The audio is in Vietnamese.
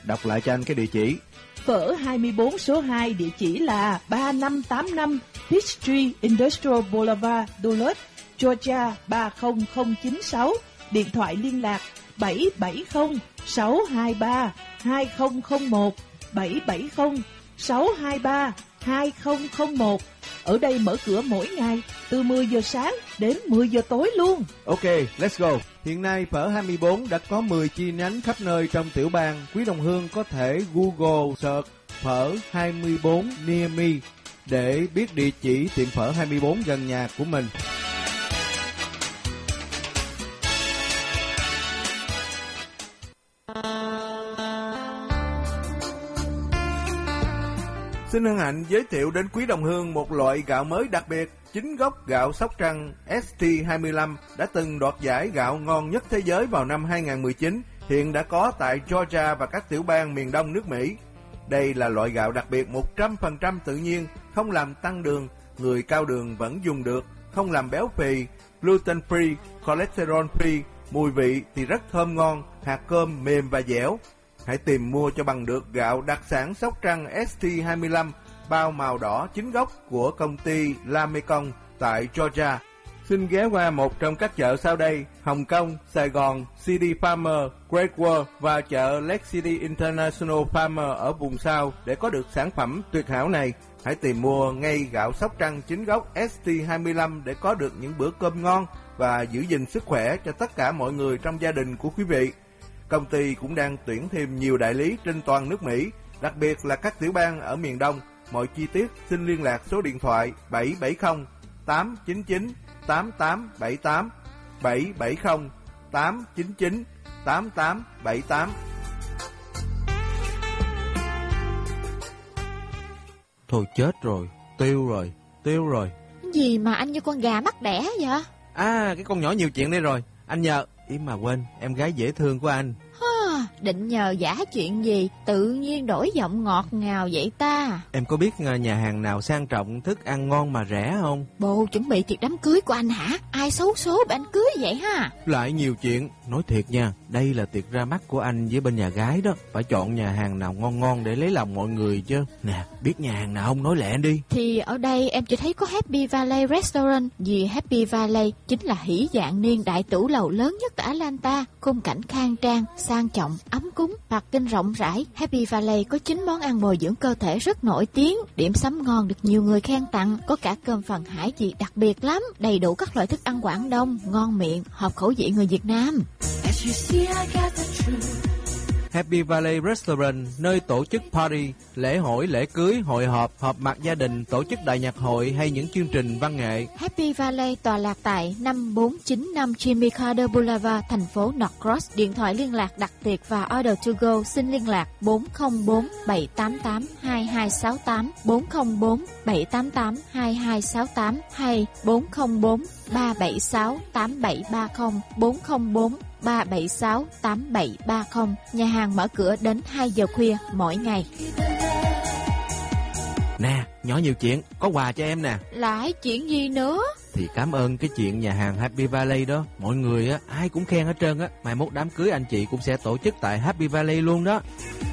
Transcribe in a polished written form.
đọc lại cho anh cái địa chỉ. Phở 24 số 2 địa chỉ là 3585 Peachtree Industrial Boulevard, Duluth, Georgia 30096. Điện thoại liên lạc 770 623 2001, 770 623 2001. Ở đây mở cửa mỗi ngày từ 10 giờ sáng đến 10 giờ tối luôn. Ok, let's go. Hiện nay Phở 24 đã có 10 chi nhánh khắp nơi trong tiểu bang. Quý đồng hương có thể Google search Phở 24 near me để biết địa chỉ tiệm Phở 24 gần nhà của mình. Xin hân hạnh giới thiệu đến quý đồng hương một loại gạo mới đặc biệt, chính gốc gạo Sóc Trăng ST25 đã từng đoạt giải gạo ngon nhất thế giới vào năm 2019, hiện đã có tại Georgia và các tiểu bang miền đông nước Mỹ. Đây là loại gạo đặc biệt 100% tự nhiên, không làm tăng đường, người cao đường vẫn dùng được, không làm béo phì, gluten free, cholesterol free, mùi vị thì rất thơm ngon, hạt cơm mềm và dẻo. Hãy tìm mua cho bằng được gạo đặc sản Sóc Trăng ST25 bao màu đỏ chính gốc của công ty La Mekong tại Georgia. Xin ghé qua một trong các chợ sau đây: Hồng Kông, Sài Gòn, CD Farmer, Great World và chợ Lake City International Farmer ở vùng sau để có được sản phẩm tuyệt hảo này. Hãy tìm mua ngay gạo Sóc Trăng chính gốc ST25 để có được những bữa cơm ngon và giữ gìn sức khỏe cho tất cả mọi người trong gia đình của quý vị. Công ty cũng đang tuyển thêm nhiều đại lý trên toàn nước Mỹ, đặc biệt là các tiểu bang ở miền Đông. Mọi chi tiết xin liên lạc số điện thoại 770 899 8878, 770 899 8878. Thôi chết rồi, tiêu rồi. Gì mà anh như con gà mắc đẻ vậy? À, cái con nhỏ nhiều chuyện đây rồi. Anh nhờ, mà quên, em gái dễ thương của anh. Định nhờ giả chuyện gì, tự nhiên đổi giọng ngọt ngào vậy ta? Em có biết nhà hàng nào sang trọng, thức ăn ngon mà rẻ không? Bộ chuẩn bị tiệc đám cưới của anh hả? Ai xấu số bị anh cưới vậy ha? Lại nhiều chuyện, nói thiệt nha, đây là tiệc ra mắt của anh với bên nhà gái đó. Phải chọn nhà hàng nào ngon ngon để lấy lòng mọi người chứ. Nè, biết nhà hàng nào không nói lẹ đi. Thì ở đây em chỉ thấy có Happy Valley Restaurant. Vì Happy Valley chính là hỷ dạng niên đại tủ lầu lớn nhất tại Atlanta, khung cảnh khang trang, sang trọng, ấm cúng, parking rộng rãi. Happy Valley có 9 món ăn bồi dưỡng cơ thể rất nổi tiếng, điểm sắm ngon được nhiều người khen tặng, có cả cơm phần hải vị đặc biệt lắm, đầy đủ các loại thức ăn Quảng Đông, ngon miệng, hợp khẩu vị người Việt Nam. Happy Valley Restaurant, nơi tổ chức party, lễ hội, lễ cưới, hội họp, họp mặt gia đình, tổ chức đại nhạc hội hay những chương trình văn nghệ. Happy Valley tọa lạc tại 5495 Jimmy Carter Boulevard, thành phố Norcross. Điện thoại liên lạc đặt tiệc và order to go xin liên lạc 404 788 2268, 404 788 2268 hay 404 376 8730, 404 376 8730. Nhà hàng mở cửa đến 2 giờ khuya mỗi ngày. Nè, nhỏ nhiều chuyện, có quà cho em nè. Lại chuyện gì nữa? Thì cảm ơn cái chuyện nhà hàng Happy Valley đó. Mọi người á, ai cũng khen hết trơn á. Mai mốt đám cưới anh chị cũng sẽ tổ chức tại Happy Valley luôn đó.